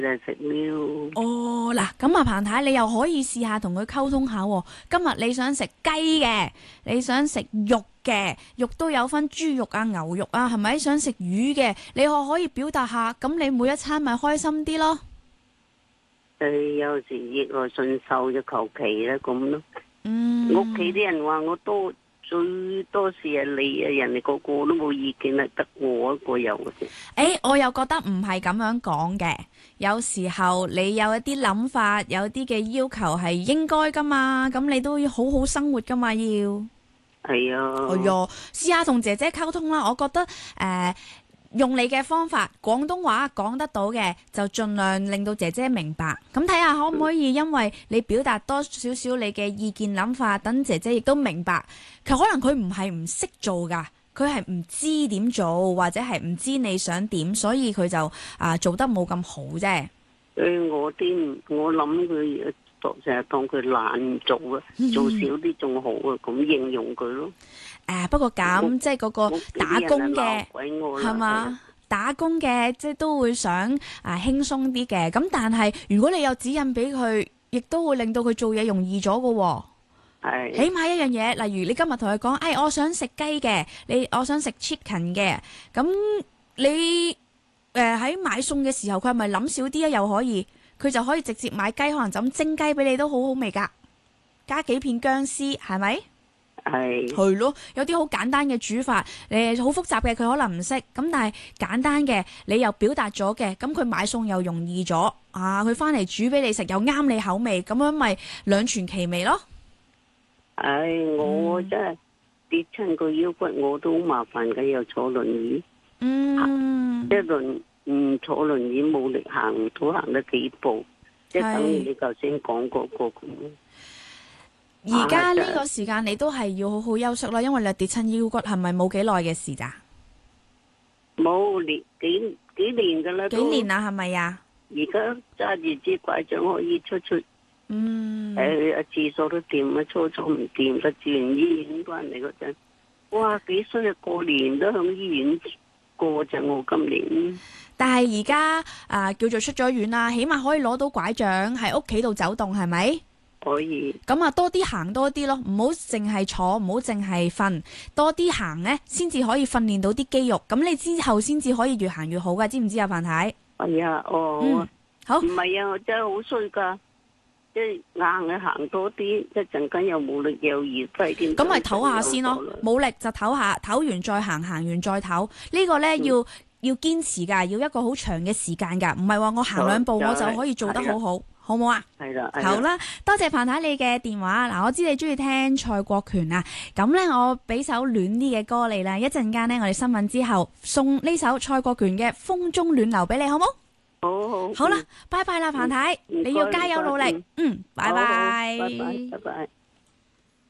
就食了。 哦，嗱，咁啊，彭太，你又可以試下同佢溝通下喎。今日你想食雞嘅，你想食肉嘅，肉都有分豬肉啊、牛肉啊，係咪？想食魚嘅，你可以表達下，咁你每一餐咪開心啲咯。 有時逆來順受就求其啦咁咯。屋企啲人話我最多事係你啊，人哋個個都冇意見啦，得我一個有嘅啫。 我又覺得唔係咁樣講嘅。有時候你有一啲諗法，有啲嘅要求係應該噶嘛，咁你都要好好生活噶嘛，要。 係啊。 係啊，試下同姐姐溝通啦。我覺得用你嘅方法，廣東話講得到嘅，就盡量令到姐姐明白。咁睇下可唔可以，因為你表達多少少你嘅意見諗法，等姐姐亦都明白。可能佢唔係唔識做㗎，佢係唔知點做，或者係唔知你想點，所以佢就做得冇咁好啫。 我諗佢成日當佢懶做啊，做少啲仲好啊，咁形容佢咯。 不過咁即係嗰個打工嘅係嘛？打工嘅即係都會想輕鬆啲嘅。咁但係如果你有指引俾佢，亦都會令到佢做嘢容易咗㗎喎。係，起碼一樣嘢，例如你今日同佢講，我想食雞嘅，我想食 chicken 嘅，咁你喺買餸嘅時候，佢係咪諗少啲啊？又可以，佢就可以直接買雞，可能就咁蒸雞俾你都好好味㗎，加幾片薑絲，係咪？係咯，有啲好簡單嘅煮法，好複雜嘅佢可能唔識，咁但係簡單嘅你又表達咗嘅，咁佢買餸又容易咗，佢翻嚟煮俾你食又啱你口味，咁樣咪兩全其美咯。 我真係跌親個腰骨，我都好麻煩嘅，又坐輪椅，坐輪椅冇力行唔到，行得幾步，即係等於你頭先講嗰個咁。 而家呢個時間你都係要好好休息啦，因為你跌親腰骨係咪冇幾耐嘅事咋？ 冇幾年噶啦， 幾年啦係咪啊？ 而家揸住支拐杖可以出，廁所都掂啊，初唔掂，住完醫院翻嚟嗰陣，哇幾衰啊！過年都響醫院過陣，我今年。 但係而家叫做出咗院啦，起碼可以攞到拐杖喺屋企度走動，係咪？ 可以。 咁多啲行多啲咯，唔好淨係坐，唔好淨係瞓，多啲行呢，先至可以訓練到啲肌肉。咁你之後先至可以越行越好噶，知唔知啊，范太？ 係啊， 好。 唔係啊，我真係好衰噶，即係硬係行多啲，一陣間又冇力又熱低添。 咁咪唞下先咯，冇力就唞下，唞完再行，行完再唞。呢個呢，要堅持噶，要一個好長嘅時間噶，唔係話我行兩步我就可以做得好好。好唔好啊？ 係啦， 好啦，多謝彭太你嘅電話。嗱，我知你中意聽蔡國權啊，咁呢，我俾首暖啲嘅歌你啦。一陣間呢，我哋新聞之後送呢首蔡國權嘅《風中暖流》俾你，好冇？好啦，拜拜啦，彭太，你要加油努力。拜拜。 拜拜。